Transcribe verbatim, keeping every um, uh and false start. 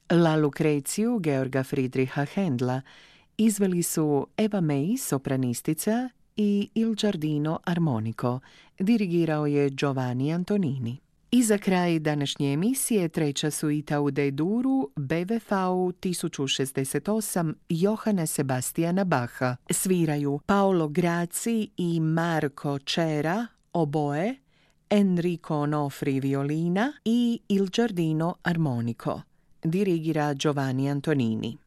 La Lucreciju Georga Friedricha Händla izveli su Eva May, sopranistica, i Il Giardino armonico. Dirigirao je Giovanni Antonini. I za kraj današnje emisije treća suita u D-duru B W V tisuću šezdeset osam Johana Sebastiana Bacha. Sviraju Paolo Grazi i Marco Cera oboe, Enrico Onofri violina i Il Giardino armonico. Dirigira Giovanni Antonini.